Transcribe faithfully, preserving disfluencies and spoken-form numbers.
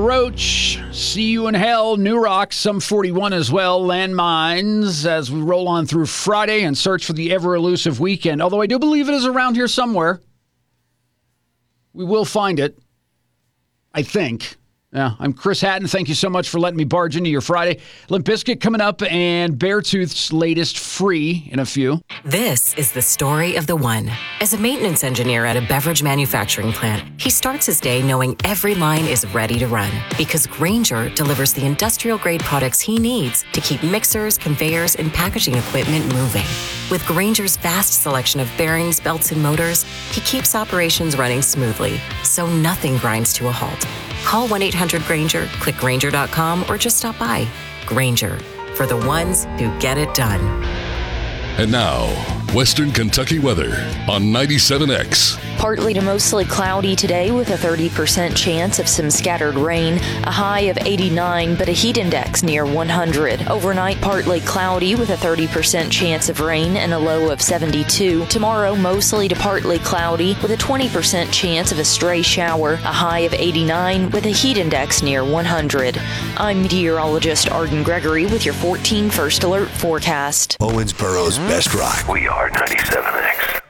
Roach, See You in Hell, New Rock, some forty-one as well, Landmines, as we roll on through Friday and search for the ever-elusive weekend. Although I do believe it is around here somewhere. We will find it. I think. Yeah, I'm Chris Hatton. Thank you so much for letting me barge into your Friday. Limp Bizkit coming up and Beartooth's latest Free in a few. This is the story of the one. As a maintenance engineer at a beverage manufacturing plant, he starts his day knowing every line is ready to run because Grainger delivers the industrial-grade products he needs to keep mixers, conveyors, and packaging equipment moving. With Grainger's vast selection of bearings, belts, and motors, he keeps operations running smoothly, so nothing grinds to a halt. Call one eight hundred Grainger, click Grainger dot com, or just stop by. Grainger, for the ones who get it done. And now, Western Kentucky weather on ninety-seven X. Partly to mostly cloudy today with a thirty percent chance of some scattered rain, a high of eighty-nine, but a heat index near one hundred. Overnight, partly cloudy with a thirty percent chance of rain and a low of seventy-two. Tomorrow, mostly to partly cloudy with a twenty percent chance of a stray shower, a high of eighty-nine with a heat index near one hundred. I'm meteorologist Arden Gregory with your fourteen First Alert forecast. Owensboro's best rock. We are ninety-seven X.